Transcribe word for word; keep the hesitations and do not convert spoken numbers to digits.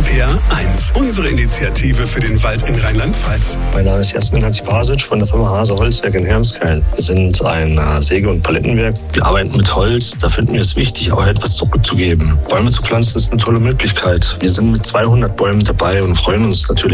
S W R eins, unsere Initiative für den Wald in Rheinland-Pfalz. Mein Name ist Jasmin Hansi-Basic von der Firma Hase Holzwerk in Hermskeil. Wir sind ein Säge- und Palettenwerk. Wir arbeiten mit Holz. Da finden wir es wichtig, auch etwas zurückzugeben. Bäume zu pflanzen ist eine tolle Möglichkeit. Wir sind mit zweihundert Bäumen dabei und freuen uns natürlich